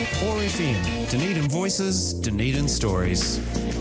or FM. Dunedin Voices, Dunedin Stories.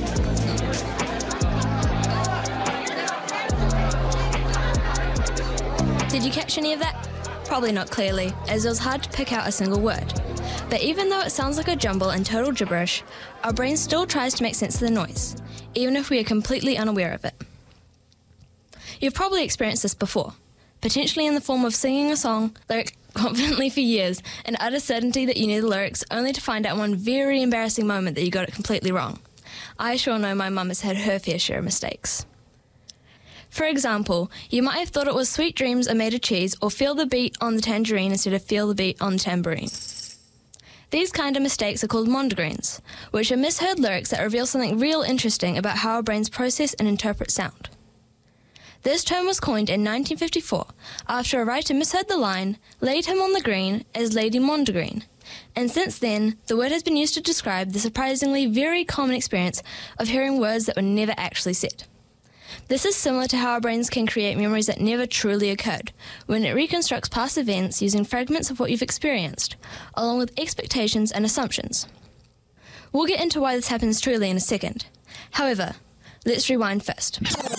Did you catch any of that? Probably not clearly, as it was hard to pick out a single word. But even though it sounds like a jumble and total gibberish, our brain still tries to make sense of the noise, even if we are completely unaware of it. You've probably experienced this before, potentially in the form of singing a song lyric confidently for years and utter certainty that you knew the lyrics, only to find out one very embarrassing moment that you got it completely wrong. I sure know my mum has had her fair share of mistakes. For example, you might have thought it was Sweet Dreams Are Made of Cheese or Feel the Beat on the Tangerine instead of Feel the Beat on the Tambourine. These kind of mistakes are called mondegreens, which are misheard lyrics that reveal something real interesting about how our brains process and interpret sound. This term was coined in 1954 after a writer misheard the line, laid him on the green, as Lady Mondegreen, and since then the word has been used to describe the surprisingly very common experience of hearing words that were never actually said. This is similar to how our brains can create memories that never truly occurred, when it reconstructs past events using fragments of what you've experienced, along with expectations and assumptions. We'll get into why this happens truly in a second. However, let's rewind first.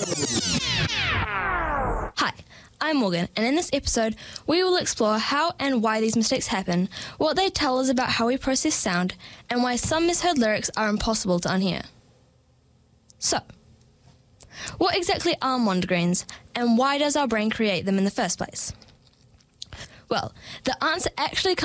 Hi, I'm Morgan, and in this episode, we will explore how and why these mistakes happen, what they tell us about how we process sound, and why some misheard lyrics are impossible to unhear. So, what exactly are mondegreens, and why does our brain create them in the first place? Well, the answer actually